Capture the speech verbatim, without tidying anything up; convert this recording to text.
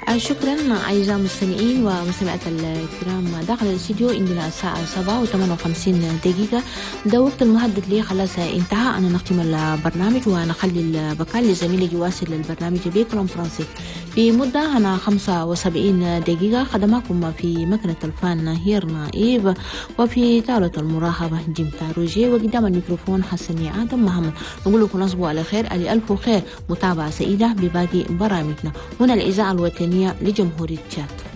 شكرا أعزائي المستمعين ومستمعات الكرام. داخل الاستديو عندنا الساعة سبعة وثمانية وخمسين دقيقة، ده وقت المحدد لي خلاص انتهى. أنا نختم البرنامج ونخلي البقاء لزميلي يواصل البرنامج بكلام فرنسي في مدة أنا خمسة وسبعين دقيقة. خدمكم في مكنة الفن هيرنا إيف، وفي دارة المراقبة جيم تاروجي، وقدام الميكروفون حسني آدم محمد. نقول لكم نصبوا على خير، ألي ألف خير، متابعة سعيدة بباقي برامجنا. هنا الإذاعة الوطنية لجمهورية تشاد.